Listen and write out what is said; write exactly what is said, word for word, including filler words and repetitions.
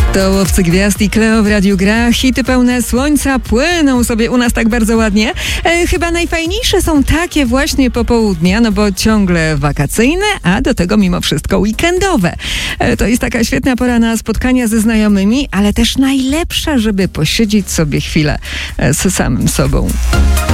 To Łowcy Gwiazd i Kleo w Radiu Gra. Hity pełne słońca płyną sobie u nas tak bardzo ładnie. E, chyba najfajniejsze są takie właśnie popołudnia, no bo ciągle wakacyjne, a do tego mimo wszystko weekendowe. E, to jest taka świetna pora na spotkania ze znajomymi, ale też najlepsza, żeby posiedzieć sobie chwilę e, z samym sobą.